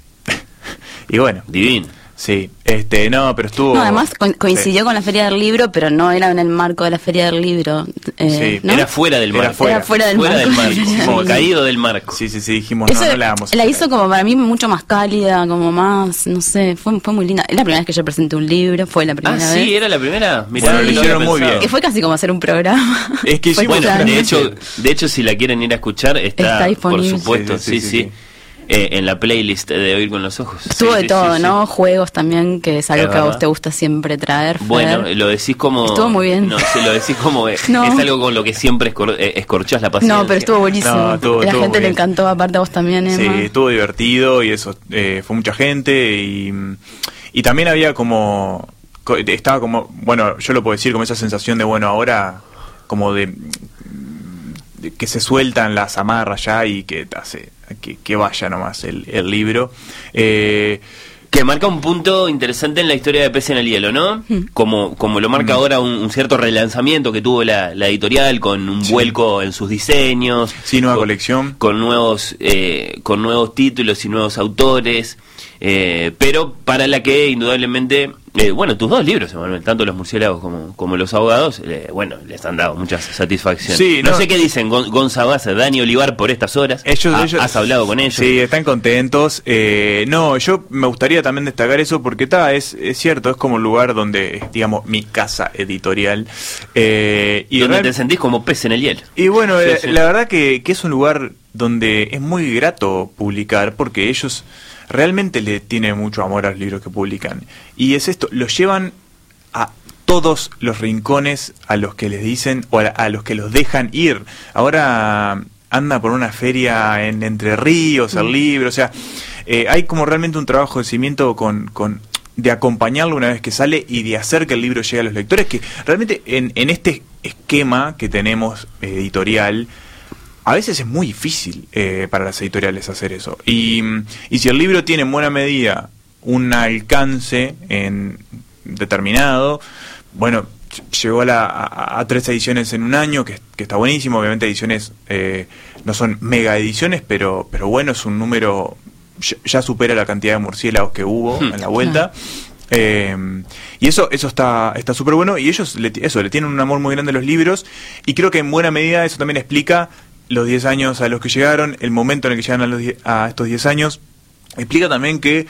[SPEAKER 9] Y bueno,
[SPEAKER 7] Divino.
[SPEAKER 9] sí, este, no, pero estuvo...
[SPEAKER 8] No, además co- coincidió
[SPEAKER 9] sí.
[SPEAKER 8] con la Feria del Libro, pero no era en el marco de la Feria del Libro. eh,
[SPEAKER 9] Sí,
[SPEAKER 8] ¿no?
[SPEAKER 7] Era fuera del
[SPEAKER 9] Era
[SPEAKER 7] marco.
[SPEAKER 9] fuera.
[SPEAKER 8] Era fuera del marco.
[SPEAKER 7] Como caído del marco.
[SPEAKER 9] Sí, sí, sí, dijimos,
[SPEAKER 8] Eso
[SPEAKER 9] no, no la vamos a
[SPEAKER 8] la
[SPEAKER 9] hacer.
[SPEAKER 8] hizo como para mí mucho más cálida, como más, no sé, fue, fue muy linda. Es la primera vez que yo presenté un libro, fue la primera
[SPEAKER 7] Ah,
[SPEAKER 8] vez.
[SPEAKER 7] sí, era la primera. Mirá,
[SPEAKER 9] Bueno,
[SPEAKER 7] no
[SPEAKER 9] lo
[SPEAKER 7] había
[SPEAKER 9] hicieron muy
[SPEAKER 7] pensado.
[SPEAKER 9] bien.
[SPEAKER 8] Que fue casi como hacer un programa.
[SPEAKER 9] Es que
[SPEAKER 8] Fue
[SPEAKER 9] hicimos
[SPEAKER 7] Bueno,
[SPEAKER 8] claro.
[SPEAKER 7] de hecho, de hecho, si la quieren ir a escuchar, está,
[SPEAKER 8] Está disponible.
[SPEAKER 7] por supuesto,
[SPEAKER 9] Sí,
[SPEAKER 7] sí,
[SPEAKER 9] sí,
[SPEAKER 7] sí,
[SPEAKER 9] sí, sí.
[SPEAKER 7] eh, en la playlist de Oír con los Ojos.
[SPEAKER 8] Estuvo
[SPEAKER 7] Sí,
[SPEAKER 8] de
[SPEAKER 7] sí,
[SPEAKER 8] todo,
[SPEAKER 7] sí, sí.
[SPEAKER 8] ¿no? Juegos también, que es algo
[SPEAKER 7] Es
[SPEAKER 8] que a vos
[SPEAKER 7] verdad.
[SPEAKER 8] te gusta siempre traer. Fer.
[SPEAKER 7] Bueno, lo decís como...
[SPEAKER 8] Estuvo muy bien.
[SPEAKER 7] No, sí, lo decís como... eh,
[SPEAKER 8] No.
[SPEAKER 7] Es algo con lo que siempre escor- eh, escorchás la paciencia.
[SPEAKER 8] No, pero estuvo buenísimo.
[SPEAKER 9] No, estuvo-
[SPEAKER 8] la
[SPEAKER 9] estuvo
[SPEAKER 8] gente
[SPEAKER 9] muy
[SPEAKER 8] le
[SPEAKER 9] bien.
[SPEAKER 8] encantó, aparte a vos también,
[SPEAKER 9] Sí,
[SPEAKER 8] Emma.
[SPEAKER 9] estuvo divertido y eso, eh, fue mucha gente y, y también había como, co- estaba como, bueno, yo lo puedo decir, como esa sensación de, bueno, ahora como de, de que se sueltan las amarras ya y que hace que, que vaya nomás el, el libro. Eh,
[SPEAKER 7] Que marca un punto interesante en la historia de Pez en el Hielo, ¿no? Como, como lo marca ahora un, un cierto relanzamiento que tuvo la, la editorial con un vuelco en sus diseños.
[SPEAKER 9] Sí, nueva
[SPEAKER 7] con,
[SPEAKER 9] colección.
[SPEAKER 7] Con nuevos, eh, con nuevos títulos y nuevos autores. Eh, pero para la que indudablemente, eh, bueno, tus dos libros, Emanuel, tanto Los Murciélagos como, como Los Ahogados, eh, bueno, les han dado muchas satisfacciones.
[SPEAKER 9] Sí,
[SPEAKER 7] no,
[SPEAKER 9] no-
[SPEAKER 7] sé qué dicen Gon- Gonza Baza, Dani Olivar por estas horas.
[SPEAKER 9] Ellos,
[SPEAKER 7] Ha-
[SPEAKER 9] ellos-
[SPEAKER 7] ¿Has hablado con ellos?
[SPEAKER 9] Sí, están contentos. Eh, no, yo me gustaría también destacar eso porque está, es, es cierto, es como un lugar donde, es, digamos, mi casa editorial. Eh, y
[SPEAKER 7] donde
[SPEAKER 9] real-
[SPEAKER 7] te sentís como pez en el hielo.
[SPEAKER 9] Y bueno,
[SPEAKER 7] Sí,
[SPEAKER 9] la,
[SPEAKER 7] sí.
[SPEAKER 9] la verdad que, que es un lugar donde es muy grato publicar porque ellos realmente le tienen mucho amor a los libros que publican. Y es esto, los llevan a todos los rincones a los que les dicen o a, a los que los dejan ir. Ahora anda por una feria en Entre Ríos, el libro, o sea, eh, hay como realmente un trabajo de cimiento con... con de acompañarlo una vez que sale y de hacer que el libro llegue a los lectores, que realmente en, en este esquema que tenemos eh, editorial, a veces es muy difícil eh, para las editoriales hacer eso. Y, y si el libro tiene en buena medida un alcance en determinado, bueno, llegó a, la, a, a tres ediciones en un año, que, que está buenísimo. Obviamente ediciones eh, no son mega ediciones, pero, pero bueno, es un número, ya, ya supera la cantidad de murciélagos que hubo
[SPEAKER 7] Hmm.
[SPEAKER 9] en la vuelta. Eh, y eso eso está está súper bueno, y ellos le, eso le tienen un amor muy grande a los libros, y creo que en buena medida eso también explica los diez años a los que llegaron, el momento en el que llegan a, los die- a estos diez años. Explica también que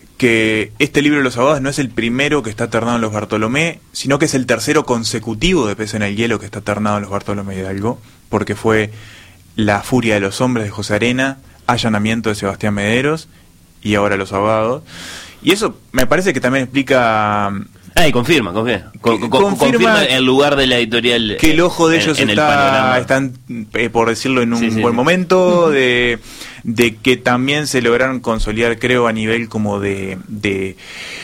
[SPEAKER 9] que este libro de los abogados no es el primero que está ternado en los Bartolomé, sino que es el tercero consecutivo de Pez en el Hielo que está ternado en los Bartolomé Hidalgo, porque fue La Furia de los Hombres de José Arena, Allanamiento de Sebastián Mederos y ahora Los Abogados. Y eso me parece que también explica...
[SPEAKER 7] Ah, y confirma, confirma, con- con-
[SPEAKER 9] Confirma
[SPEAKER 7] confirma el lugar de la editorial.
[SPEAKER 9] que el ojo de
[SPEAKER 7] en-
[SPEAKER 9] ellos
[SPEAKER 7] en el
[SPEAKER 9] está,
[SPEAKER 7] panorama.
[SPEAKER 9] están, eh, por decirlo, en un
[SPEAKER 7] Sí, sí,
[SPEAKER 9] buen
[SPEAKER 7] sí.
[SPEAKER 9] momento, de, de que también se lograron consolidar, creo, a nivel como de, de,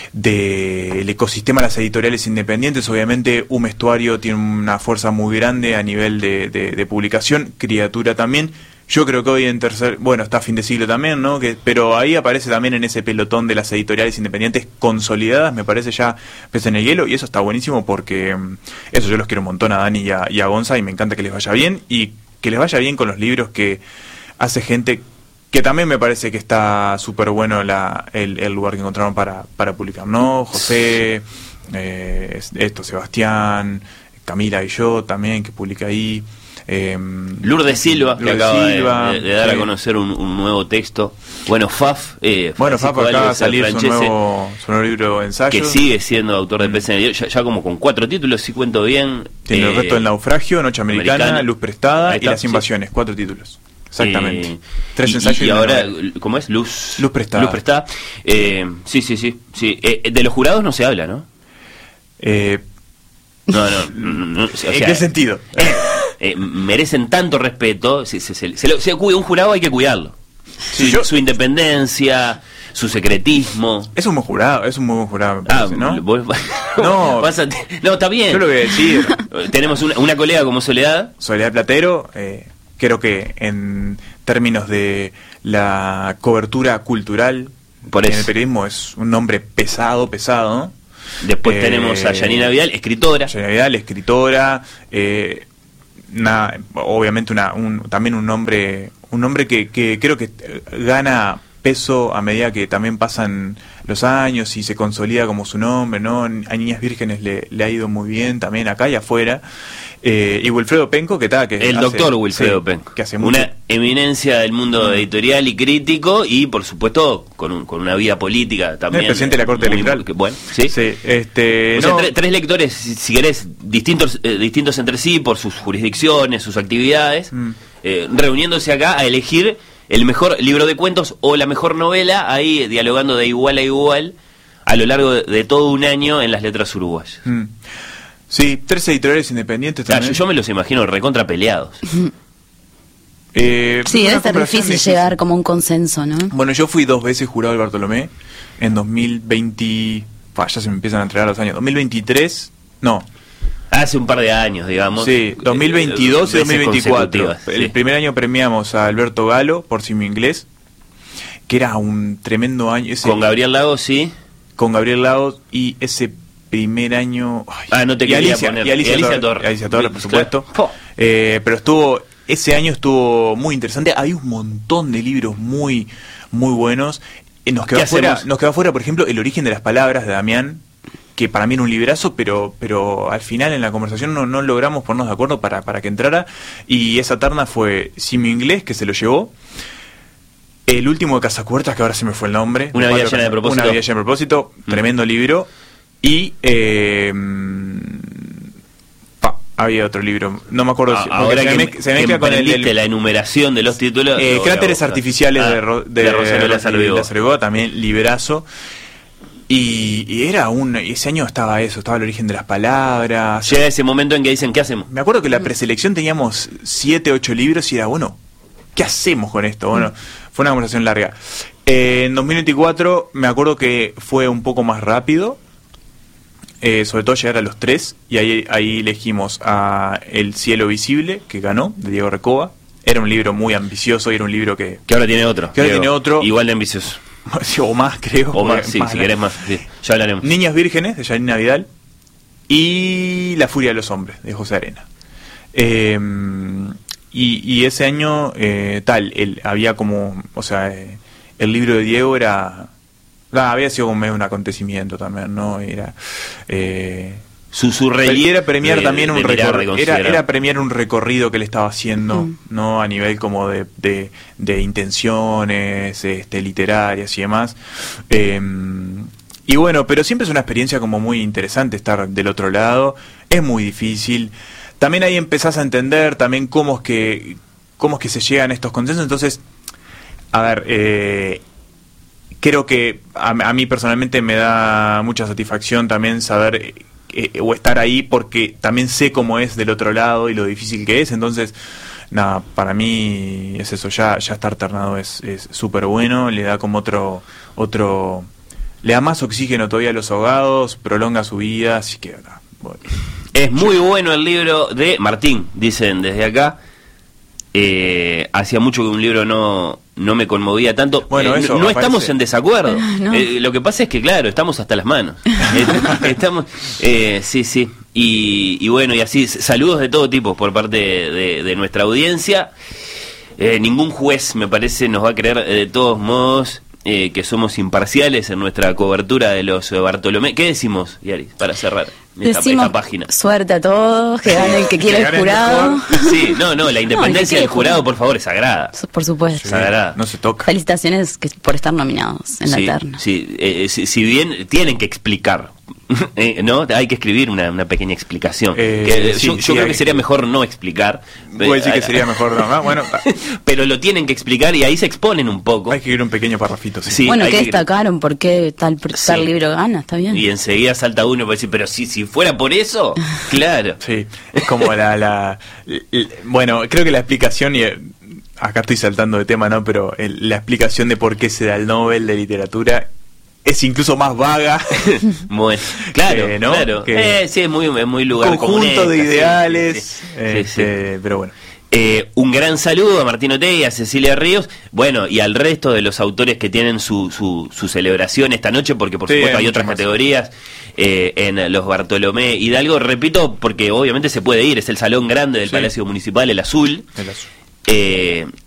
[SPEAKER 9] de el ecosistema de las editoriales independientes. Obviamente, Un Estuario tiene una fuerza muy grande a nivel de, de, de publicación, Criatura también. Yo creo que hoy en tercer, bueno, está Fin de Siglo también, ¿no? Que, pero ahí aparece también en ese pelotón de las editoriales independientes consolidadas, me parece ya Pez en el Hielo, y eso está buenísimo porque mm, eso yo los quiero un montón a Dani y a, y a Gonza, y me encanta que les vaya bien, y que les vaya bien con los libros que hace gente que también me parece que está súper bueno la, el, el lugar que encontraron para, para publicar, ¿no? José, eh, esto, Sebastián, Camila y yo también, que publica ahí. Eh,
[SPEAKER 7] Lourdes Silva, que
[SPEAKER 9] Lourdes
[SPEAKER 7] acaba de-
[SPEAKER 9] Silva,
[SPEAKER 7] de, de dar a
[SPEAKER 9] sí.
[SPEAKER 7] conocer un, un nuevo texto. Bueno, Faf. Eh,
[SPEAKER 9] Bueno,
[SPEAKER 7] Francisco
[SPEAKER 9] Faf acaba de
[SPEAKER 7] Álvarez
[SPEAKER 9] salir su
[SPEAKER 7] Francese,
[SPEAKER 9] nuevo, su nuevo libro de ensayo.
[SPEAKER 7] que sigue siendo autor de Pez en el Hielo, ya, ya como con cuatro títulos, si cuento bien.
[SPEAKER 9] Tiene
[SPEAKER 7] eh,
[SPEAKER 9] El Reto del Naufragio, Noche Americana,
[SPEAKER 7] Americana,
[SPEAKER 9] Luz Prestada
[SPEAKER 7] ahí
[SPEAKER 9] y
[SPEAKER 7] está,
[SPEAKER 9] Las
[SPEAKER 7] sí.
[SPEAKER 9] Invasiones. Cuatro títulos. Exactamente.
[SPEAKER 7] Eh,
[SPEAKER 9] Tres
[SPEAKER 7] y,
[SPEAKER 9] ensayos
[SPEAKER 7] y,
[SPEAKER 9] y
[SPEAKER 7] y
[SPEAKER 9] una
[SPEAKER 7] ahora,
[SPEAKER 9] novela.
[SPEAKER 7] ¿cómo es? Luz,
[SPEAKER 9] Luz Prestada.
[SPEAKER 7] Luz Prestada. Eh, sí, sí, sí. sí. Eh, de los jurados no se habla, ¿no?
[SPEAKER 9] Eh,
[SPEAKER 7] No, no. no, no, o sea,
[SPEAKER 9] ¿En qué sentido?
[SPEAKER 7] eh, eh, merecen tanto respeto. Se, se, se- se lo- se cuida un jurado, hay que cuidarlo. Sí, su, su independencia, su secretismo.
[SPEAKER 9] Es un buen jurado, es un muy buen jurado, me parece,
[SPEAKER 7] ah,
[SPEAKER 9] ¿no?
[SPEAKER 7] Vos,
[SPEAKER 9] no,
[SPEAKER 7] pásate. No, está bien.
[SPEAKER 9] Yo lo voy a decir.
[SPEAKER 7] Tenemos una, una colega como Soledad.
[SPEAKER 9] Soledad Platero, eh, creo que en términos de la cobertura cultural
[SPEAKER 7] Por
[SPEAKER 9] en
[SPEAKER 7] eso.
[SPEAKER 9] el periodismo es un nombre pesado, pesado, ¿no?
[SPEAKER 7] Después
[SPEAKER 9] eh,
[SPEAKER 7] tenemos a Yanina Vidal, escritora.
[SPEAKER 9] Yanina Vidal, escritora, eh, una, obviamente una, un, también un nombre, un nombre que, que creo que gana peso a medida que también pasan los años y se consolida como su nombre, ¿no? A Niñas Vírgenes le, le ha ido muy bien también acá y afuera. Eh, y Wilfredo Penco, que tal, que
[SPEAKER 7] el
[SPEAKER 9] hace,
[SPEAKER 7] doctor Wilfredo
[SPEAKER 9] sí,
[SPEAKER 7] Penco,
[SPEAKER 9] que hace mucho.
[SPEAKER 7] Una eminencia del mundo
[SPEAKER 9] Mm.
[SPEAKER 7] editorial y crítico y por supuesto con, un, con una vida política también.
[SPEAKER 9] El presidente de la Corte
[SPEAKER 7] muy,
[SPEAKER 9] Electoral.
[SPEAKER 7] Que, bueno, sí.
[SPEAKER 9] sí este,
[SPEAKER 7] o sea,
[SPEAKER 9] no,
[SPEAKER 7] tre- tres lectores, si, si querés, distintos, eh, distintos entre sí por sus jurisdicciones, sus actividades,
[SPEAKER 9] mm.
[SPEAKER 7] eh, reuniéndose acá a elegir el mejor libro de cuentos o la mejor novela, ahí dialogando de igual a igual a lo largo de, de todo un año en las letras uruguayas.
[SPEAKER 9] Mm. Sí, tres editoriales independientes
[SPEAKER 7] Ah,
[SPEAKER 9] también.
[SPEAKER 7] yo, yo me los imagino recontra peleados.
[SPEAKER 9] Eh,
[SPEAKER 8] Sí,
[SPEAKER 9] una
[SPEAKER 8] debe ser
[SPEAKER 9] comparación
[SPEAKER 8] difícil llegar como a un consenso, ¿no?
[SPEAKER 9] Bueno, yo fui dos veces jurado del Bartolomé en dos mil veinte. Bah, ya se me empiezan a entregar los años. dos mil veintitrés, no.
[SPEAKER 7] Hace un par de años, digamos.
[SPEAKER 9] Sí, dos mil veintidós y
[SPEAKER 7] veces
[SPEAKER 9] dos mil veinticuatro.
[SPEAKER 7] consecutivas,
[SPEAKER 9] El
[SPEAKER 7] sí.
[SPEAKER 9] primer año premiamos a Alberto Galo por Simio Inglés, que era un tremendo año. Ese,
[SPEAKER 7] Con Gabriel Lagos, sí.
[SPEAKER 9] Con Gabriel Lagos y ese primer año. Ay,
[SPEAKER 7] Ah, no te
[SPEAKER 9] y
[SPEAKER 7] quería
[SPEAKER 9] Alicia,
[SPEAKER 7] poner.
[SPEAKER 9] Y Alicia,
[SPEAKER 7] Y Alicia
[SPEAKER 9] Torres,
[SPEAKER 7] Torres.
[SPEAKER 9] y Alicia Torres, por supuesto.
[SPEAKER 7] Claro.
[SPEAKER 9] Eh, pero estuvo. Ese año estuvo muy interesante. Había un montón de libros muy, muy buenos. Eh, nos quedó
[SPEAKER 7] ¿Qué
[SPEAKER 9] fuera,
[SPEAKER 7] hacemos?
[SPEAKER 9] nos quedó fuera, por ejemplo, El origen de las palabras de Damián, que para mí era un librazo, pero pero al final en la conversación no, no logramos ponernos de acuerdo para, para que entrara. Y esa terna fue Simio Inglés, que se lo llevó. El último de Casacuertas, que ahora se me fue el nombre.
[SPEAKER 7] Una
[SPEAKER 9] de
[SPEAKER 7] vida
[SPEAKER 9] Pablo
[SPEAKER 7] llena de
[SPEAKER 9] Casa-
[SPEAKER 7] propósito.
[SPEAKER 9] Una vida llena de propósito.
[SPEAKER 7] Mm.
[SPEAKER 9] Tremendo libro. Y eh, pa, había otro libro, no me acuerdo
[SPEAKER 7] Ah,
[SPEAKER 9] si
[SPEAKER 7] ahora
[SPEAKER 9] se
[SPEAKER 7] que,
[SPEAKER 9] me, se
[SPEAKER 7] que
[SPEAKER 9] mezcla con el
[SPEAKER 7] emprendiste
[SPEAKER 9] del-
[SPEAKER 7] la enumeración de los títulos.
[SPEAKER 9] eh,
[SPEAKER 7] lo voy a
[SPEAKER 9] Cráteres
[SPEAKER 7] buscar.
[SPEAKER 9] artificiales
[SPEAKER 7] Ah,
[SPEAKER 9] de, Ro- de,
[SPEAKER 7] de Rosario
[SPEAKER 9] Rosario
[SPEAKER 7] Lázaro Vigo.
[SPEAKER 9] Lázaro Vigo, también librazo. Y, y era un y ese año estaba eso, estaba El origen de las palabras.
[SPEAKER 7] Llega ese momento en que dicen, ¿qué hacemos?
[SPEAKER 9] Me acuerdo que la preselección teníamos siete, ocho libros y era, bueno, ¿qué hacemos con esto? Bueno, fue una conversación larga. Eh, en dos mil veinticuatro me acuerdo que fue un poco más rápido, eh, sobre todo llegar a los tres, y ahí, ahí elegimos a El cielo visible, que ganó, de Diego Recoba. Era un libro muy ambicioso y era un libro que...
[SPEAKER 7] Que ahora tiene otro.
[SPEAKER 9] Que ahora
[SPEAKER 7] Diego.
[SPEAKER 9] tiene otro.
[SPEAKER 7] Igual de ambicioso.
[SPEAKER 9] o más, creo.
[SPEAKER 7] O más,
[SPEAKER 9] porque
[SPEAKER 7] sí,
[SPEAKER 9] más,
[SPEAKER 7] si
[SPEAKER 9] ¿no?
[SPEAKER 7] querés más. Sí, ya hablaremos.
[SPEAKER 9] Niñas Vírgenes, de Yanina Vidal, y La furia de los hombres, de José Arena. Eh, y, y ese año, eh, tal, el, había como, o sea, eh, el libro de Diego era, ah, había sido como medio un acontecimiento también, ¿no? Era... Eh,
[SPEAKER 7] Su, su rey
[SPEAKER 9] y era premiar
[SPEAKER 7] de-
[SPEAKER 9] también
[SPEAKER 7] de
[SPEAKER 9] un
[SPEAKER 7] mirar, de
[SPEAKER 9] recorrido, era,
[SPEAKER 7] considerar.
[SPEAKER 9] era premiar un recorrido que le estaba haciendo,
[SPEAKER 8] Mm.
[SPEAKER 9] no a nivel como de, de, de intenciones este, literarias y demás. Eh, y bueno, pero siempre es una experiencia como muy interesante estar del otro lado, es muy difícil. También ahí empezás a entender también cómo es que, cómo es que se llegan estos consensos. Entonces, a ver, eh, creo que a, a mí personalmente me da mucha satisfacción también saber eh, o estar ahí, porque también sé cómo es del otro lado y lo difícil que es. Entonces, nada, para mí es eso, ya ya estar ternado es es súper bueno, le da como otro otro le da más oxígeno todavía a los ahogados, prolonga su vida, así que nada, bueno.
[SPEAKER 7] Es muy bueno el libro de Martín, dicen desde acá. Eh, hacía mucho que un libro no, no me conmovía tanto.
[SPEAKER 9] Bueno,
[SPEAKER 7] Eh,
[SPEAKER 9] eso
[SPEAKER 7] no, no
[SPEAKER 9] aparece.
[SPEAKER 7] estamos en desacuerdo.
[SPEAKER 8] No.
[SPEAKER 7] Eh, lo que pasa es que, claro, estamos hasta las manos. Eh, estamos, eh, sí, sí. Y, y bueno, y así, saludos de todo tipo por parte de, de nuestra audiencia. Eh, ningún juez, me parece, nos va a creer eh, de todos modos eh, que somos imparciales en nuestra cobertura de los eh, Bartolomé. ¿Qué decimos, Yaris, para cerrar esta,
[SPEAKER 8] Decimos
[SPEAKER 7] esta página?
[SPEAKER 8] suerte a todos, que gane el que quiera
[SPEAKER 9] Que
[SPEAKER 8] el
[SPEAKER 9] gane el
[SPEAKER 8] jurado.
[SPEAKER 9] mejor.
[SPEAKER 7] Sí, no, no, la independencia
[SPEAKER 8] quiere
[SPEAKER 7] del jurado,
[SPEAKER 8] jurar.
[SPEAKER 7] por favor, es sagrada.
[SPEAKER 8] Por supuesto.
[SPEAKER 9] Sí,
[SPEAKER 7] Sagrada.
[SPEAKER 9] no se toca.
[SPEAKER 8] Felicitaciones que, por estar nominados en
[SPEAKER 7] Sí,
[SPEAKER 8] la terna.
[SPEAKER 7] sí, eh, si, si bien tienen que explicar, eh, ¿no? Hay que escribir una, una pequeña explicación.
[SPEAKER 9] Eh,
[SPEAKER 7] que,
[SPEAKER 9] sí,
[SPEAKER 7] yo yo
[SPEAKER 9] sí,
[SPEAKER 7] creo
[SPEAKER 9] hay
[SPEAKER 7] que
[SPEAKER 9] que-
[SPEAKER 7] sería mejor no explicar.
[SPEAKER 9] Puedo decir que
[SPEAKER 7] Eh,
[SPEAKER 9] sería mejor, no, ¿no? Bueno,
[SPEAKER 7] Pero lo tienen que explicar y ahí se exponen un poco.
[SPEAKER 9] hay que ir un pequeño parrafito, sí.
[SPEAKER 7] Sí,
[SPEAKER 8] bueno,
[SPEAKER 7] hay
[SPEAKER 8] ¿qué
[SPEAKER 7] que-
[SPEAKER 8] destacaron? ¿Por qué tal, tal
[SPEAKER 7] Sí.
[SPEAKER 8] libro gana? Está bien.
[SPEAKER 7] Y enseguida salta uno para decir, pero si, si fuera por eso, claro.
[SPEAKER 9] Sí, es como la, la, l- l- bueno, creo que la explicación y eh, acá estoy saltando de tema, ¿no? Pero el, la explicación de por qué se da el Nobel de Literatura es incluso más vaga.
[SPEAKER 7] Bueno, claro,
[SPEAKER 9] eh, ¿no?
[SPEAKER 7] claro.
[SPEAKER 9] Que
[SPEAKER 7] Eh, sí, es muy, es muy lugar
[SPEAKER 9] conjunto
[SPEAKER 7] común
[SPEAKER 9] de
[SPEAKER 7] esta,
[SPEAKER 9] ideales.
[SPEAKER 7] sí, sí,
[SPEAKER 9] este,
[SPEAKER 7] sí, sí.
[SPEAKER 9] Pero bueno.
[SPEAKER 7] Eh, un gran saludo a Martín Otey, a Cecilia Ríos, bueno, y al resto de los autores que tienen su, su, su celebración esta noche, porque por
[SPEAKER 9] Sí,
[SPEAKER 7] supuesto hay
[SPEAKER 9] hay
[SPEAKER 7] otras
[SPEAKER 9] mucho más.
[SPEAKER 7] categorías eh, en los Bartolomé Hidalgo, repito, porque obviamente se puede ir, es el salón grande del
[SPEAKER 9] Sí.
[SPEAKER 7] Palacio Municipal, el azul.
[SPEAKER 9] El azul.
[SPEAKER 7] Eh,